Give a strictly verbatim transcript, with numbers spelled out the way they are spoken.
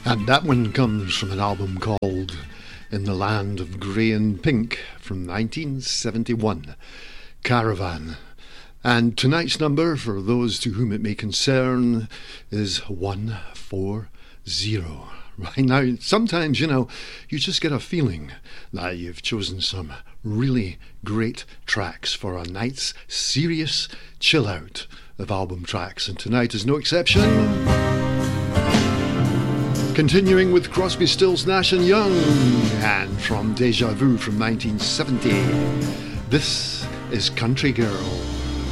And that one comes from an album called In the Land of Grey and Pink from nineteen seventy-one, Caravan. And tonight's number, for those to whom it may concern, is one four zero. Right now, sometimes, you know, you just get a feeling that you've chosen some really great tracks for a night's serious chill out of album tracks, and tonight is no exception. Continuing with Crosby, Stills, Nash and Young, and from Deja Vu from nineteen seventy, this is Country Girl.